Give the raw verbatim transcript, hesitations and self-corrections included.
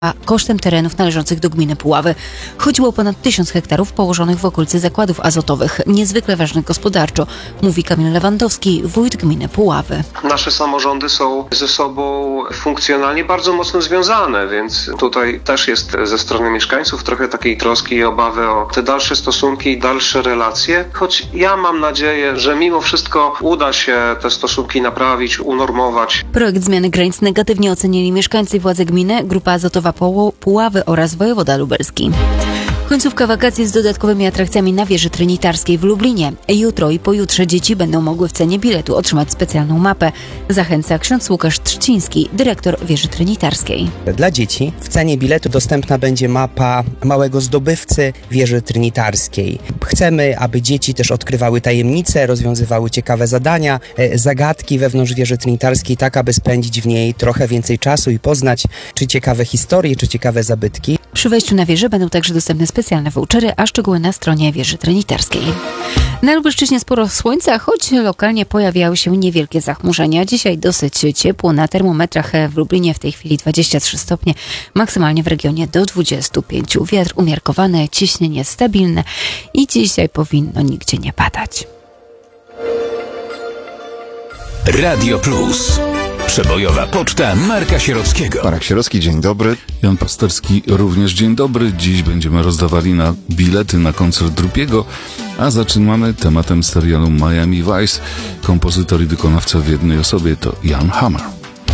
a kosztem terenów należących do gminy Puławy. Chodziło o ponad tysiąc hektarów położonych w okolicy zakładów azotowych, niezwykle ważnych gospodarczo, mówi Kamil Lewandowski, wójt gminy Puławy. Nasze samorządy są ze sobą funkcjonalnie bardzo mocno związane, więc tutaj też jest ze strony mieszkańców trochę takiej troski i obawy o te dalsze stosunki i dalsze relacje, choć ja mam nadzieję, że mimo wszystko uda się te stosunki naprawić, unormować. Projekt zmiany granic negatywnie ocenili mieszkańcy i władze gminy, Grupa Azotowa Puławy oraz wojewoda lubelski. Końcówka wakacji z dodatkowymi atrakcjami na wieży trinitarskiej w Lublinie. Jutro i pojutrze dzieci będą mogły w cenie biletu otrzymać specjalną mapę. Zachęca ksiądz Łukasz Trzciński, dyrektor wieży trinitarskiej. Dla dzieci w cenie biletu dostępna będzie mapa małego zdobywcy wieży trinitarskiej. Chcemy, aby dzieci też odkrywały tajemnice, rozwiązywały ciekawe zadania, zagadki wewnątrz wieży trinitarskiej, tak aby spędzić w niej trochę więcej czasu i poznać czy ciekawe historie, czy ciekawe zabytki. Przy wejściu na wieżę będą także dostępne specjalne vouchery, a szczegóły na stronie wieży trinitarskiej. Na Lubelszczyźnie sporo słońca, choć lokalnie pojawiały się niewielkie zachmurzenia. Dzisiaj dosyć ciepło, na termometrach w Lublinie w tej chwili dwadzieścia trzy stopnie, maksymalnie w regionie do dwudziestu pięciu. Wiatr umiarkowany, ciśnienie stabilne i dzisiaj powinno nigdzie nie padać. Radio Plus. Przebojowa poczta Marka Sierockiego. Marek Sierocki, dzień dobry. Jan Pasterski, również dzień dobry. Dziś będziemy rozdawali na bilety na koncert Drupiego, a zaczynamy tematem serialu Miami Vice. Kompozytor i wykonawca w jednej osobie to Jan Hammer.